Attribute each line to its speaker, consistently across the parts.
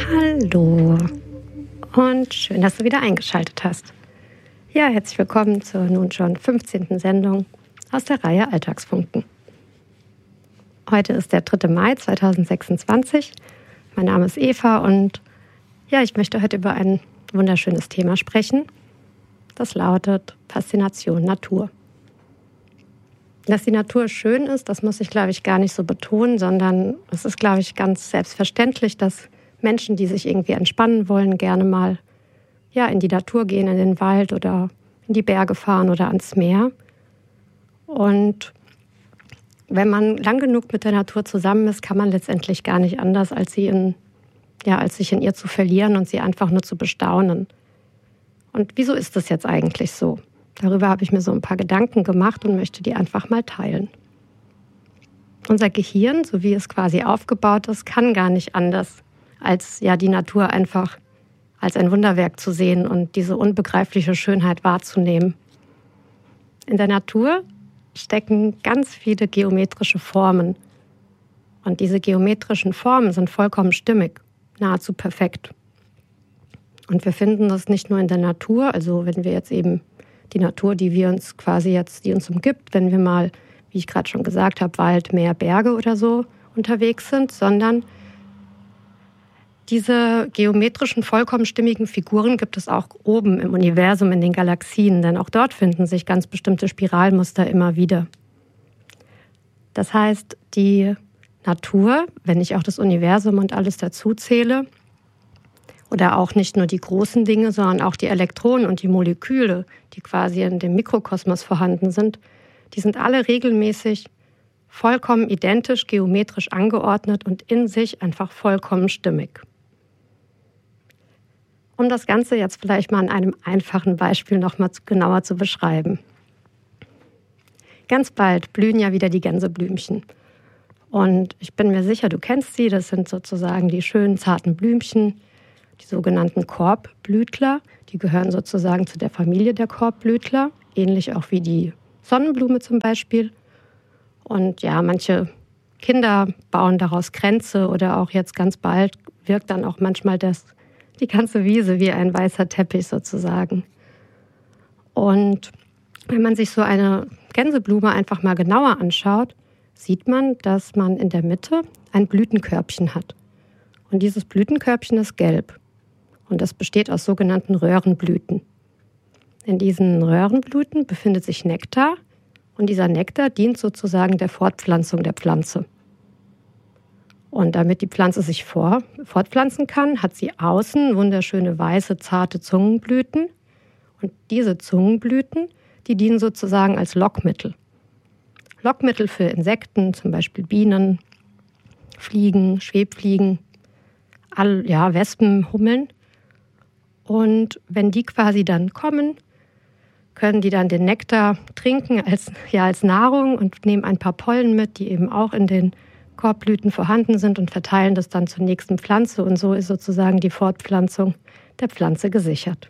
Speaker 1: Hallo und schön, dass du wieder eingeschaltet hast. Ja, herzlich willkommen zur nun schon 15. Sendung aus der Reihe Alltagsfunken. Heute ist der 3. Mai 2026. Mein Name ist Eva und ja, ich möchte heute über ein wunderschönes Thema sprechen. Das lautet Faszination Natur. Dass die Natur schön ist, das muss ich, glaube ich, gar nicht so betonen, sondern es ist, glaube ich, ganz selbstverständlich, dass Menschen, die sich irgendwie entspannen wollen, gerne mal in die Natur gehen, in den Wald oder in die Berge fahren oder ans Meer. Und wenn man lang genug mit der Natur zusammen ist, kann man letztendlich gar nicht anders, als sich in ihr zu verlieren und sie einfach nur zu bestaunen. Und wieso ist das jetzt eigentlich so? Darüber habe ich mir so ein paar Gedanken gemacht und möchte die einfach mal teilen. Unser Gehirn, so wie es quasi aufgebaut ist, kann gar nicht anders, als die Natur einfach als ein Wunderwerk zu sehen und diese unbegreifliche Schönheit wahrzunehmen. In der Natur stecken ganz viele geometrische Formen. Und diese geometrischen Formen sind vollkommen stimmig, nahezu perfekt. Und wir finden das nicht nur in der Natur, also wenn wir jetzt eben die Natur, die uns umgibt, wenn wir mal, wie ich gerade schon gesagt habe, Wald, Meer, Berge oder so unterwegs sind, sondern diese geometrischen, vollkommen stimmigen Figuren gibt es auch oben im Universum, in den Galaxien, denn auch dort finden sich ganz bestimmte Spiralmuster immer wieder. Das heißt, die Natur, wenn ich auch das Universum und alles dazu zähle, oder auch nicht nur die großen Dinge, sondern auch die Elektronen und die Moleküle, die quasi in dem Mikrokosmos vorhanden sind, die sind alle regelmäßig vollkommen identisch, geometrisch angeordnet und in sich einfach vollkommen stimmig. Um das Ganze jetzt vielleicht mal an einem einfachen Beispiel noch mal genauer zu beschreiben. Ganz bald blühen ja wieder die Gänseblümchen. Und ich bin mir sicher, du kennst sie, das sind sozusagen die schönen, zarten Blümchen, die sogenannten Korbblütler. Die gehören sozusagen zu der Familie der Korbblütler, ähnlich auch wie die Sonnenblume zum Beispiel. Und manche Kinder bauen daraus Kränze oder auch jetzt ganz bald wirkt dann auch manchmal die ganze Wiese wie ein weißer Teppich sozusagen. Und wenn man sich so eine Gänseblume einfach mal genauer anschaut, sieht man, dass man in der Mitte ein Blütenkörbchen hat. Und dieses Blütenkörbchen ist gelb. Und das besteht aus sogenannten Röhrenblüten. In diesen Röhrenblüten befindet sich Nektar. Und dieser Nektar dient sozusagen der Fortpflanzung der Pflanze. Und damit die Pflanze sich fortpflanzen kann, hat sie außen wunderschöne weiße, zarte Zungenblüten. Und diese Zungenblüten, die dienen sozusagen als Lockmittel. Lockmittel für Insekten, zum Beispiel Bienen, Fliegen, Schwebfliegen, Wespen, Hummeln. Und wenn die quasi dann kommen, können die dann den Nektar trinken als Nahrung und nehmen ein paar Pollen mit, die eben auch in den Korbblüten vorhanden sind und verteilen das dann zur nächsten Pflanze. Und so ist sozusagen die Fortpflanzung der Pflanze gesichert.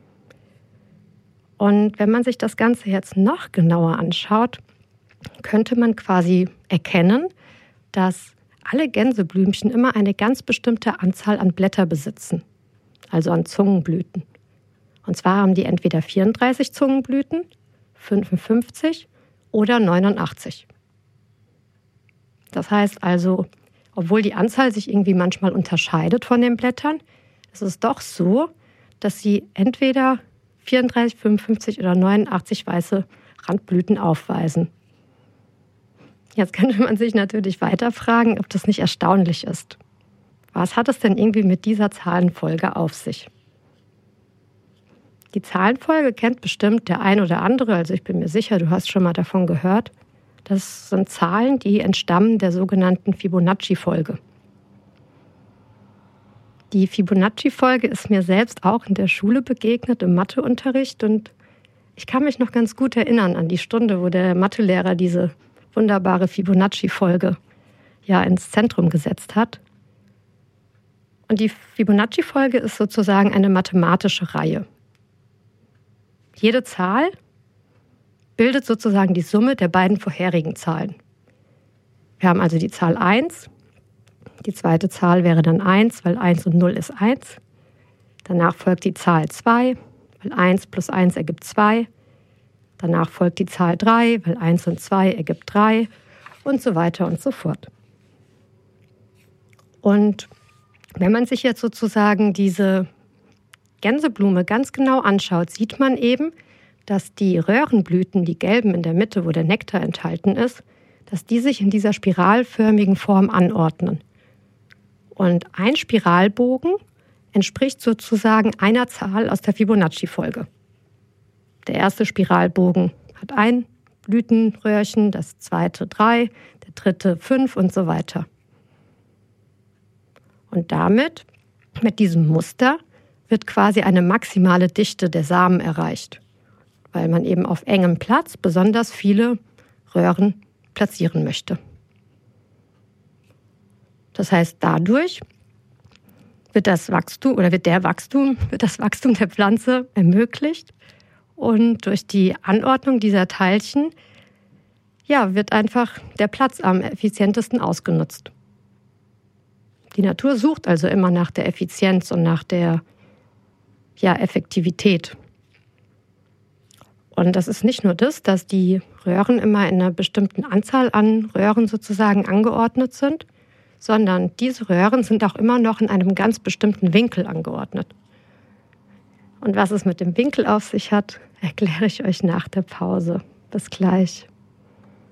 Speaker 1: Und wenn man sich das Ganze jetzt noch genauer anschaut, könnte man quasi erkennen, dass alle Gänseblümchen immer eine ganz bestimmte Anzahl an Blätter besitzen, also an Zungenblüten. Und zwar haben die entweder 34 Zungenblüten, 55 oder 89. Das heißt also, obwohl die Anzahl sich irgendwie manchmal unterscheidet von den Blättern, ist es doch so, dass sie entweder 34, 55 oder 89 weiße Randblüten aufweisen. Jetzt könnte man sich natürlich weiter fragen, ob das nicht erstaunlich ist. Was hat es denn irgendwie mit dieser Zahlenfolge auf sich? Die Zahlenfolge kennt bestimmt der ein oder andere, also ich bin mir sicher, du hast schon mal davon gehört. Das sind Zahlen, die entstammen der sogenannten Fibonacci-Folge. Die Fibonacci-Folge ist mir selbst auch in der Schule begegnet, im Matheunterricht. Und ich kann mich noch ganz gut erinnern an die Stunde, wo der Mathelehrer diese wunderbare Fibonacci-Folge ins Zentrum gesetzt hat. Und die Fibonacci-Folge ist sozusagen eine mathematische Reihe. Jede Zahl bildet sozusagen die Summe der beiden vorherigen Zahlen. Wir haben also die Zahl 1, Die zweite Zahl wäre dann 1, weil 1 und 0 ist 1. Danach folgt die Zahl 2, weil 1 plus 1 ergibt 2. Danach folgt die Zahl 3, weil 1 und 2 ergibt 3 und so weiter und so fort. Und wenn man sich jetzt sozusagen diese Gänseblume ganz genau anschaut, sieht man eben, dass die Röhrenblüten, die gelben in der Mitte, wo der Nektar enthalten ist, dass die sich in dieser spiralförmigen Form anordnen. Und ein Spiralbogen entspricht sozusagen einer Zahl aus der Fibonacci-Folge. Der erste Spiralbogen hat ein Blütenröhrchen, das zweite 3, der dritte 5 und so weiter. Und damit, mit diesem Muster, wird quasi eine maximale Dichte der Samen erreicht, weil man eben auf engem Platz besonders viele Röhren platzieren möchte. Das heißt, dadurch wird das Wachstum der Pflanze ermöglicht und durch die Anordnung dieser Teilchen wird einfach der Platz am effizientesten ausgenutzt. Die Natur sucht also immer nach der Effizienz und nach der Effektivität. Und das ist nicht nur das, dass die Röhren immer in einer bestimmten Anzahl an Röhren sozusagen angeordnet sind, sondern diese Röhren sind auch immer noch in einem ganz bestimmten Winkel angeordnet. Und was es mit dem Winkel auf sich hat, erkläre ich euch nach der Pause. Bis gleich.